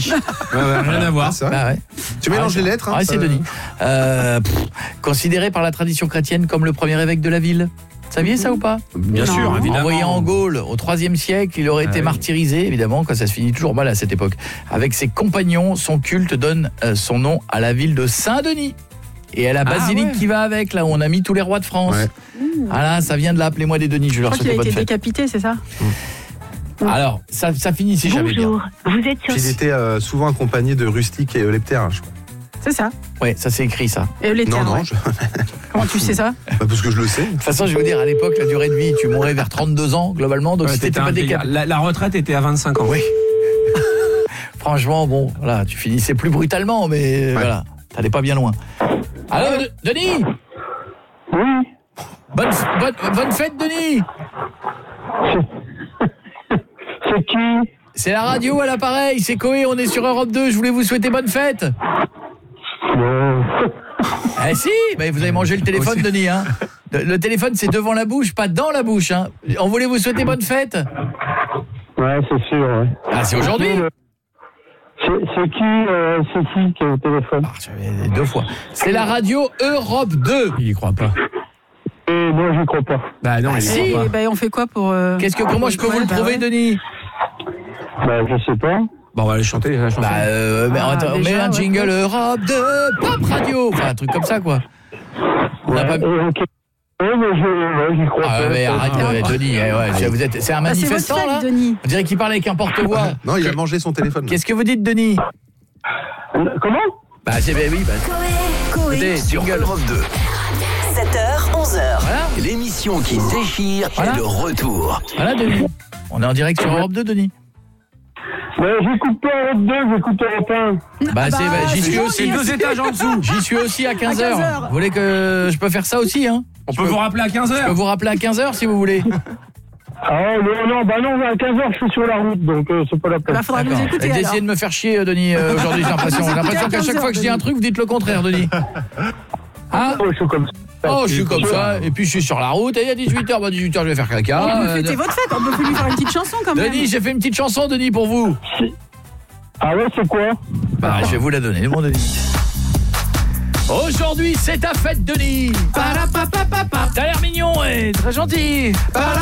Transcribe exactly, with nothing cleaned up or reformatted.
Denis. Ouais, ouais, rien à voir. Ah, bah ouais. Tu mélanges ah, les lettres hein, ah, c'est ça... Denis. Euh, pff, considéré par la tradition chrétienne comme le premier évêque de la ville. Saviez ça ou pas? Bien Non. sûr, évidemment. Envoyé en Gaule au troisième siècle, il aurait Ah été oui. martyrisé, évidemment, quand ça se finit toujours mal à cette époque. Avec ses compagnons, son culte donne euh, son nom à la ville de Saint-Denis. Et à la basilique ouais. qui va avec, là où on a mis tous les rois de France. Ouais. Ah là, ça vient de là, appelez-moi des Denis, je vais Je leur crois qu'il a souhaiter bonne été fête. décapité, c'est ça? Alors, ça, ça finit si jamais bien. Bonjour, vous êtes sur... Puis il était euh, souvent accompagné de Rustique et Euleptère, je crois. C'est ça. Ouais, ça c'est écrit ça. Et les Non, terres, non, ouais. je... Comment tu sais ça? bah, parce que je le sais. De toute façon, je vais vous dire, à l'époque, la durée de vie, tu mourais vers trente-deux ans, globalement, donc Ouais, si t'étais t'étais pas un vieillard. décapité. la, la retraite était à vingt-cinq ans. Oui. Franchement, bon, voilà, tu finissais plus brutalement, mais voilà, t'allais pas bien loin. Allô, De- Denis? Oui, Bonne, bonne, bonne fête, Denis. c'est qui? C'est la radio à l'appareil, c'est Coé, on est sur Europe deux, je voulais vous souhaiter bonne fête. Non. Eh si, bah, vous avez mangé le téléphone, Denis, hein. Le, le téléphone, c'est devant la bouche, pas dans la bouche, hein. On voulait vous souhaiter bonne fête. Ouais, c'est sûr, ouais. Ah, c'est aujourd'hui? C'est c'est qui, euh, c'est qui qui est au téléphone? Ah, j'avais deux fois. C'est la radio Europe deux. Il y croit pas. Et non, j'y crois pas. Bah non, il y si. croit Et pas. ben on fait quoi pour... euh, Qu'est-ce que, comment je peux ouais, vous le bah prouver, ouais. Denis? Bah, je sais pas. Bon, on va aller chanter la chanson. Bah, euh, mais Ah, attends, on met déjà, un ouais. jingle Europe deux, Pop Radio. Enfin, un truc comme ça, quoi. On n'a Ouais, pas... euh, ok. Ouais, mais je, ouais, j'y crois Ah, pas. mais arrête, Ah, euh, Denis. eh, ouais, vous êtes, c'est un Bah, c'est votre manifestant, fête, là? Denis. On dirait qu'il parle avec un porte-voix. Non, il a mangé son téléphone. là. Qu'est-ce que vous dites, Denis? Comment? Bah, c'est, bah, oui, bah, Coé écoutez, sur jingle. Europe deux. sept heures, onze heures. Voilà. L'émission qui déchire Voilà. est de retour. Voilà, Denis. On est en direct sur Europe deux, Denis. Mais j'écoute pas Europe deux, j'écoute Europe un. Bah, c'est, bah, j'y c'est suis bon, aussi. C'est deux étages en dessous. J'y suis aussi à quinze heures. quinze heures. Vous voulez que je peux faire ça aussi, hein? On peut vous rappeler à quinze Je peux heures. vous rappeler à quinze heures si vous voulez. Ah non, non, bah non, à quinze heures, je suis sur la route, donc euh, c'est pas la peine. Bah, faudra nous D'accord. écouter, alors. D'essayer de me faire chier, Denis, euh, aujourd'hui, j'ai l'impression. J'ai l'impression qu'à chaque fois que je dis un truc, vous dites le contraire, Denis. Hein? Oh, je suis comme ça. Oh, je suis comme ça, et puis je suis sur la route, et il y a dix-huit heures, bah dix-huit heures, je vais faire caca. On peut Euh, fêter votre fête, on peut lui faire une petite chanson quand même. Denis, j'ai fait une petite chanson, Denis, pour vous. Ah ouais, c'est quoi? Bah, je vais vous la donner, mon Denis. Aujourd'hui, c'est ta fête, Denis. T'as l'air mignon et très gentil.